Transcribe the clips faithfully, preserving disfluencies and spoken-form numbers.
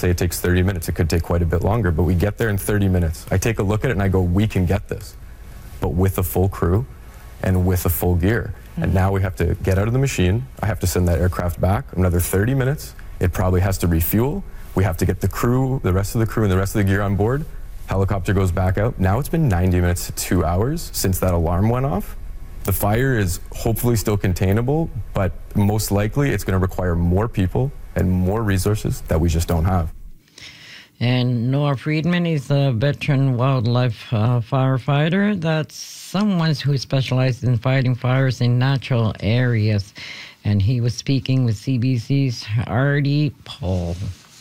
say it takes thirty minutes. It could take quite a bit longer, but we get there in thirty minutes. I take a look at it and I go, we can get this, but with a full crew and with a full gear. Mm-hmm. And now we have to get out of the machine. I have to send that aircraft back another thirty minutes. It probably has to refuel. We have to get the crew, the rest of the crew and the rest of the gear on board. Helicopter goes back out. Now it's been ninety minutes to two hours since that alarm went off. The fire is hopefully still containable, but most likely it's going to require more people and more resources that we just don't have. And Noah Friedman is a veteran wildlife uh, firefighter. That's someone who specializes in fighting fires in natural areas. And he was speaking with C B C's Artie Paul.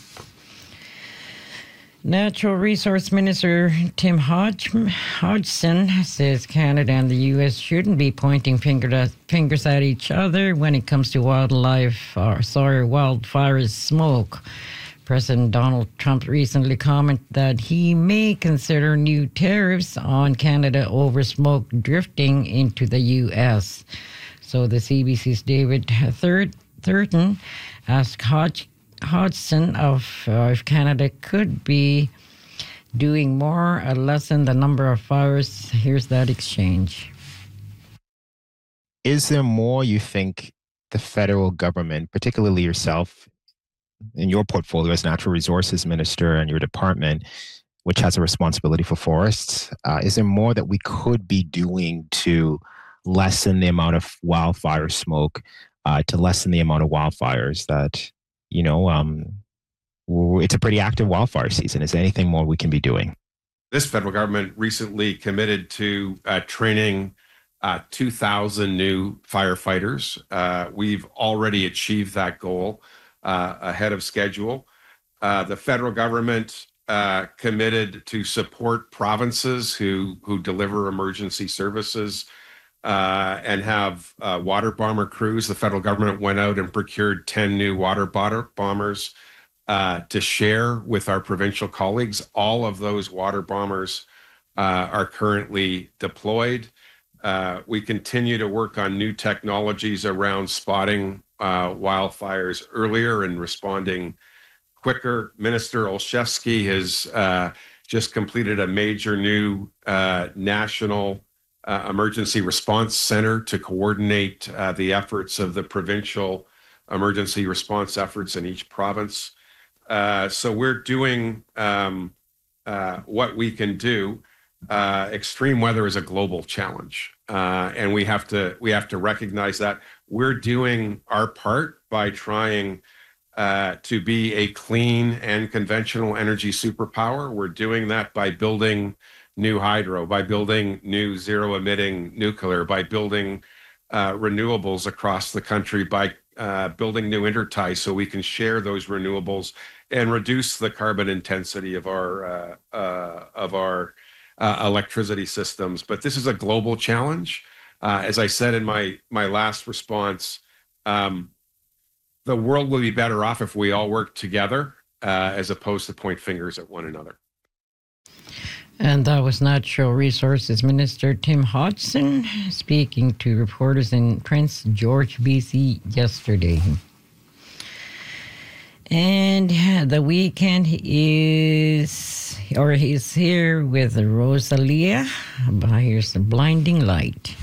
Natural Resource Minister Tim Hodge, Hodgson says Canada and the U S shouldn't be pointing finger at, fingers at each other when it comes to wildlife, or sorry, wildfire smoke. President Donald Trump recently commented that he may consider new tariffs on Canada over smoke drifting into the U S. So the C B C's David Thurton asked Hodge Hodgson of uh, if Canada could be doing more or lessen the number of fires. Here's that exchange. Is there more you think the federal government, particularly yourself, in your portfolio as Natural Resources Minister and your department, which has a responsibility for forests, uh, is there more that we could be doing to lessen the amount of wildfire smoke, uh, to lessen the amount of wildfires that You know, um, it's a pretty active wildfire season. Is there anything more we can be doing? This federal government recently committed to uh, training uh, two thousand new firefighters. Uh, we've already achieved that goal uh, ahead of schedule. Uh, the federal government uh, committed to support provinces who, who deliver emergency services Uh, and have uh, water bomber crews. The federal government went out and procured ten new water bombers uh, to share with our provincial colleagues. All of those water bombers uh, are currently deployed. Uh, we continue to work on new technologies around spotting uh, wildfires earlier and responding quicker. Minister Olszewski has uh, just completed a major new uh, national Uh, emergency response center to coordinate uh, the efforts of the provincial emergency response efforts in each province. Uh, so we're doing um, uh, what we can do. Uh, extreme weather is a global challenge, uh, and we have to we have to recognize that. We're doing our part by trying uh, to be a clean and conventional energy superpower. We're doing that by building new hydro, by building new zero-emitting nuclear, by building uh, renewables across the country, by uh, building new interties so we can share those renewables and reduce the carbon intensity of our uh, uh, of our uh, electricity systems. But this is a global challenge. Uh, as I said in my my last response, um, the world will be better off if we all work together uh, as opposed to point fingers at one another. And that was Natural Resources Minister Tim Hodgson speaking to reporters in Prince George, B C yesterday. And the weekend is, or he's here with Rosalia. Here's the Blinding Light.